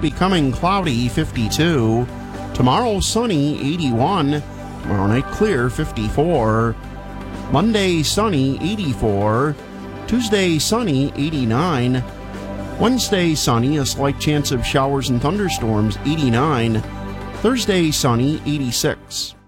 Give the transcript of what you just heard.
becoming cloudy, 52. Tomorrow, sunny, 81. Tomorrow night, clear, 54. Monday, sunny, 84. Tuesday, sunny, 89. Wednesday, sunny, a slight chance of showers and thunderstorms, 89. Thursday, sunny, 86.